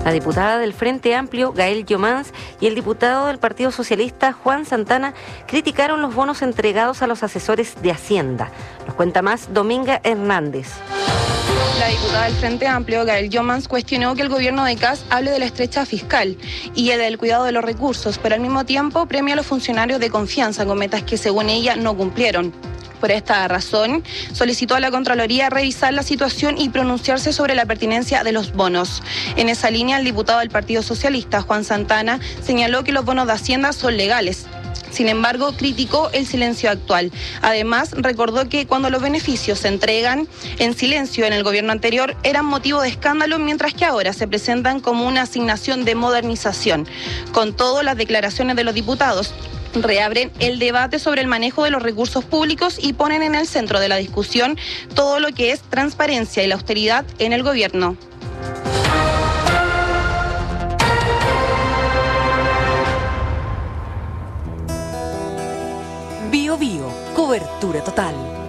La diputada del Frente Amplio, Gael Llomans, y el diputado del Partido Socialista, Juan Santana, criticaron los bonos entregados a los asesores de Hacienda. Nos cuenta más Dominga Hernández. La diputada del Frente Amplio, Gael Llomans, cuestionó que el gobierno de Kast hable de la estrecha fiscal y del cuidado de los recursos, pero al mismo tiempo premia a los funcionarios de confianza con metas que, según ella, no cumplieron. Por esta razón, solicitó a la Contraloría revisar la situación y pronunciarse sobre la pertinencia de los bonos. En esa línea, el diputado del Partido Socialista, Juan Santana, señaló que los bonos de Hacienda son legales. Sin embargo, criticó el silencio actual. Además, recordó que cuando los beneficios se entregan en silencio en el gobierno anterior eran motivo de escándalo, mientras que ahora se presentan como una asignación de modernización. Con todo, las declaraciones de los diputados reabren el debate sobre el manejo de los recursos públicos y ponen en el centro de la discusión todo lo que es transparencia y la austeridad en el gobierno. Bio Bio, cobertura total.